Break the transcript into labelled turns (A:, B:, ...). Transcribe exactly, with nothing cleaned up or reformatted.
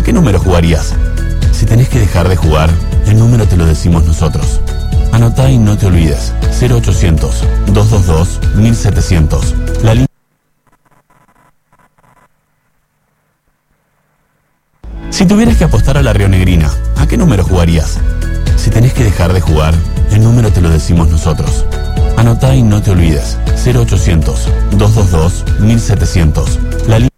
A: qué número jugarías? Si tenés que dejar de jugar, el número te lo decimos nosotros. Anotá y no te olvides. cero ochocientos, doscientos veintidós, mil setecientos. La línea. Si tuvieras que apostar a la Rionegrina, ¿a qué número jugarías? Si tenés que dejar de jugar, el número te lo decimos nosotros. Anotá y no te olvides. cero ochocientos, doscientos veintidós, mil setecientos. La línea.